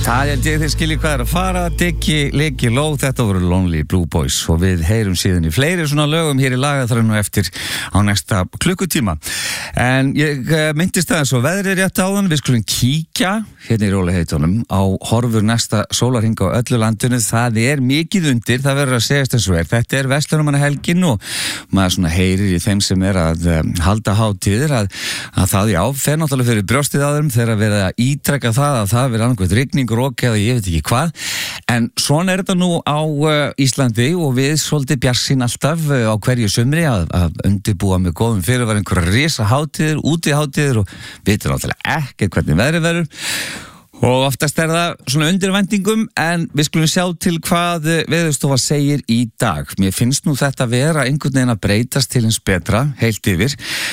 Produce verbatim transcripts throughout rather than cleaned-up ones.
Það er ég þeir skilji hvað er að fara, Diggi, Liggi, Ló, þetta voru Lonely Blue Boys og við heyrum síðan í fleiri svona lögum hér í lagaþræðinu eftir á næsta klukkutíma. En ég myndist það eins og veðrið rétt áðan, við skulum kíkja hérna í rólegheitunum á horfur næsta sólarhring á öllu landinu. Það er mikið undir, það verður að segjast eins og er. Þetta er verslunarmannahelgin og maður svona heyrir í þeim sem er að um, halda hátíðir að, að það já, fer náttúrulega fyrir brjóstið á þeim þegar við að ítrekka það að það verður annað rigning, rok eða ég veit ekki hvað. En svona er þetta nú á uh, Íslandi og við svolítið bjartsýn alltaf uh, á hverju sumri að, að undirbúa með góðum fyrirvar einhverja risa hátíðir, úti hátíðir og vitum náttúrulega ekkert hvernig veðrið verður. Og oftast er það svona undir væntingum en við skulum sjá til hvað Veðurstofa segir í dag. Mér finnst nú þetta vera einhvern veginn að breytast til hins betra, heilt yfir.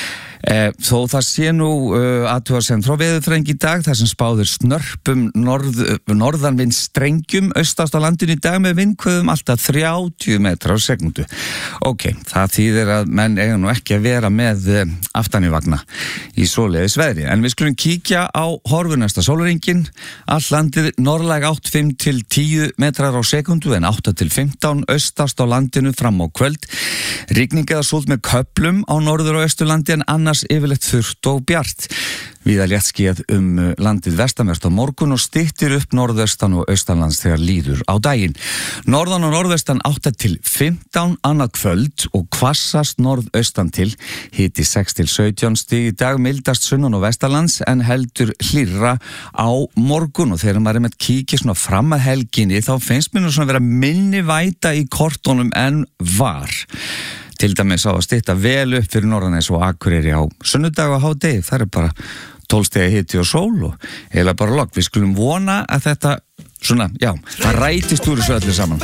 Eh, þó það sé nú uh, athugasemd frá veðurfræðingi í dag þar sem spáður snörpum norð, norðanvind strengjum austast á landinu í dag með vindhviðum alltaf þrjátíu metra á sekundu. Ok, það þýðir að menn eiga nú ekki að vera með uh, aftan í vagna í svoleiðis veðri. En við skulum kíkja á horfur næsta sólarhringinn. Allt landið norðlæg átta fimm til tíu metrar á sekundu en átta til fimmtán austast á landinu fram á kvöld. Rigning eða súld með köflum á norður og austurlandi en annars yfirleitt þurrt og bjart. Víða léttskýjað um landið vestanvert á morgun og styttir upp norðaustan og austanlands þegar líður á daginn. Norðan og norðaustan átta til fimmtán annað kvöld og hvassast norðaustan til hiti sex til sautján stig í dag, mildast sunnan og vestanlands en heldur hlýrra á morgun og þegar maður er með kíkja svona fram að helginni þá finnst mér nú svona vera minni væta í kortunum en var. Til dæmis á að stytta vel upp fyrir Norðanes og Akureyri á sunnudag og hádegi. Það er bara tólf stiga hiti og sól og eiginlega bara logg. Við skulum vona að þetta svona, já, það rætist úr þessu öllu saman.